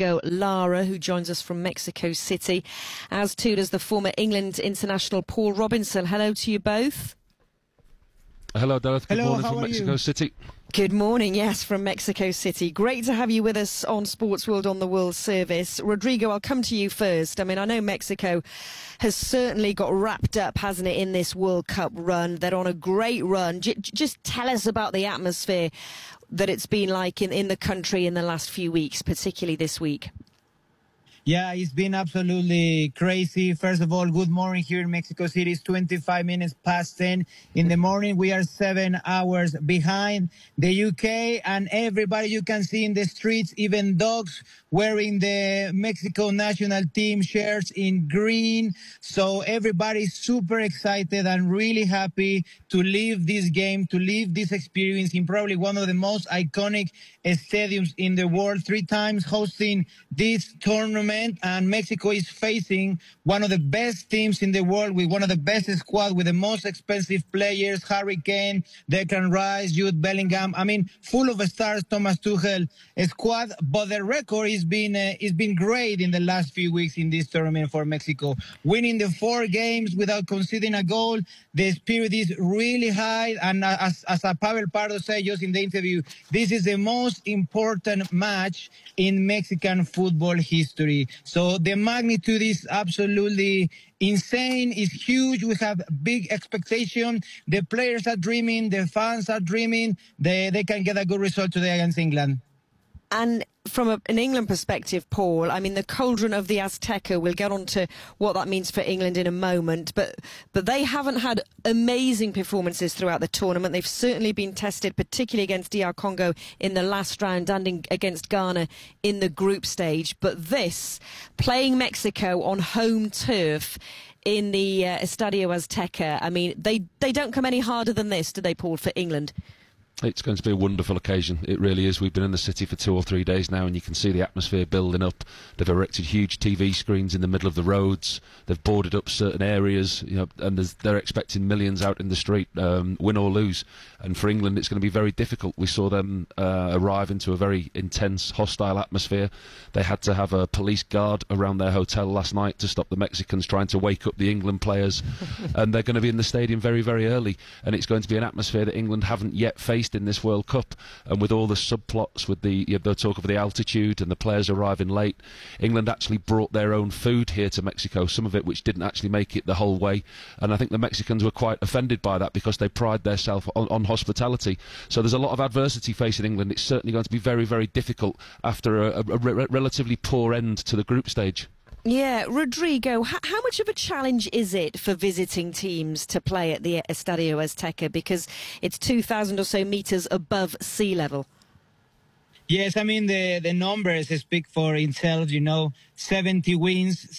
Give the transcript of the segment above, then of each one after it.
Rodrigo Lara, who joins us from Mexico City, as too does the former England international Paul Robinson. Hello to you both. Hello, Dareth. Good morning how from are Mexico you? City. Good morning, yes, from Mexico City. Great to have you with us on Sports World on the World Service. Rodrigo, I'll come to you first. I mean, I know Mexico has certainly got wrapped up, hasn't it, in this World Cup run. They're on a great run. Just tell us about the atmosphere that it's been like in the country in the last few weeks, particularly this week. Yeah, it's been absolutely crazy. First of all, good morning here in Mexico City. It's 25 minutes past 10 in the morning. We are 7 hours behind the UK, and everybody you can see in the streets, even dogs wearing the Mexico national team shirts in green. So everybody's super excited and really happy to live this game, to live this experience in probably one of the most iconic stadiums in the world, 3 times hosting this tournament. And Mexico is facing one of the best teams in the world with one of the best squad with the most expensive players, Harry Kane, Declan Rice, Jude Bellingham. I mean, full of stars, Thomas Tuchel squad. But the record has been great in the last few weeks in this tournament for Mexico. Winning the 4 games without conceding a goal. The spirit is really high. And as Pavel Pardo said just in the interview, this is the most important match in Mexican football history. So the magnitude is absolutely insane. It's huge. We have big expectation. The players are dreaming. The fans are dreaming. They can get a good result today against England. And from an England perspective, Paul, I mean, the cauldron of the Azteca, we'll get on to what that means for England in a moment, but they haven't had amazing performances throughout the tournament. They've certainly been tested, particularly against DR Congo in the last round and against Ghana in the group stage. But this, playing Mexico on home turf in the Estadio Azteca, I mean, they don't come any harder than this, do they, Paul, for England? It's going to be a wonderful occasion. It really is. We've been in the city for 2 or 3 days now, and you can see the atmosphere building up. They've erected huge TV screens in the middle of the roads. They've boarded up certain areas, and they're expecting millions out in the street, win or lose. And for England, it's going to be very difficult. We saw them arrive into a very intense, hostile atmosphere. They had to have a police guard around their hotel last night to stop the Mexicans trying to wake up the England players. And they're going to be in the stadium very, very early. And it's going to be an atmosphere that England haven't yet faced in this World Cup. And with all the subplots, with the talk of the altitude and the players arriving late, England actually brought their own food here to Mexico, some of it which didn't actually make it the whole way. And I think the Mexicans were quite offended by that because they pride themselves on hospitality. So there's a lot of adversity facing England. It's certainly going to be very, very difficult after a relatively poor end to the group stage. Yeah, Rodrigo, how much of a challenge is it for visiting teams to play at the Estadio Azteca, because it's 2,000 or so metres above sea level? Yes, I mean, the numbers speak for itself, 70 wins,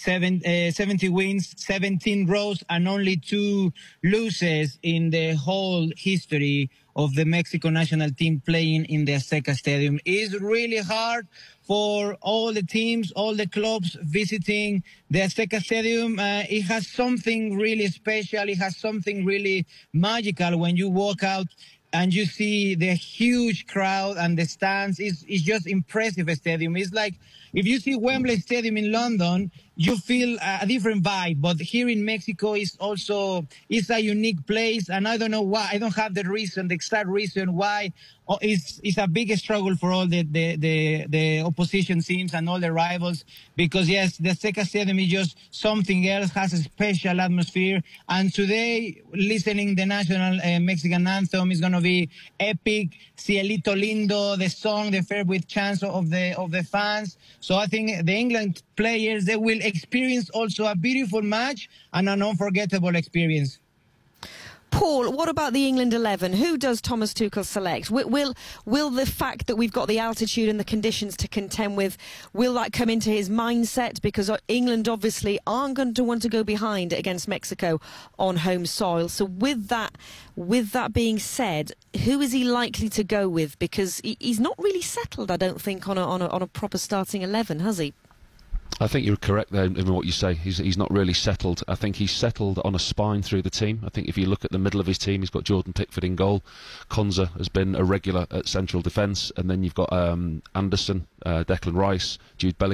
17 draws, and only 2 losses in the whole history of the Mexico national team playing in the Azteca Stadium. It's really hard for all the teams, all the clubs visiting the Azteca Stadium. It has something really special. It has something really magical when you walk out and you see the huge crowd and the stands. It's just impressive stadium. It's like if you see Wembley Stadium in London, you feel a different vibe. But here in Mexico, it's a unique place, and I don't know why. I don't have the exact reason why. It's a big struggle for all the opposition teams and all the rivals, because yes, the Azteca Stadium is just something else, has a special atmosphere. And today, listening the national Mexican anthem is going to be epic. Cielito Lindo, the song, the favorite chants of the fans. So I think the England players, they will experience also a beautiful match and an unforgettable experience. Paul, what about the England 11? Who does Thomas Tuchel select? Will the fact that we've got the altitude and the conditions to contend with, will that come into his mindset? Because England obviously aren't going to want to go behind against Mexico on home soil. So with that being said, who is he likely to go with? Because he's not really settled, I don't think, on a proper starting 11, has he? I think you're correct there in what you say. He's not really settled. I think he's settled on a spine through the team. I think if you look at the middle of his team, he's got Jordan Pickford in goal. Konza has been a regular at central defence. And then you've got Anderson, Declan Rice, Jude Bellingham.